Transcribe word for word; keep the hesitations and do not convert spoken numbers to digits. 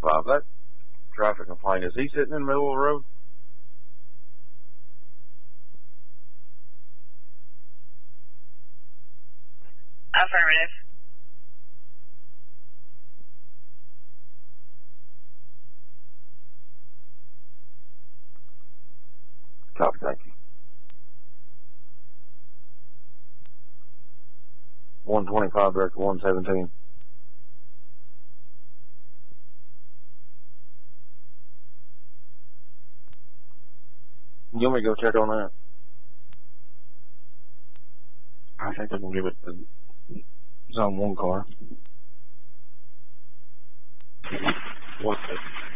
five. That traffic complaint, is he sitting in the middle of the road? Affirmative. Copy, thank you. one twenty-five, director one seventeen. You want me to go check on that? I think they're going to give it to zone one car. What's it?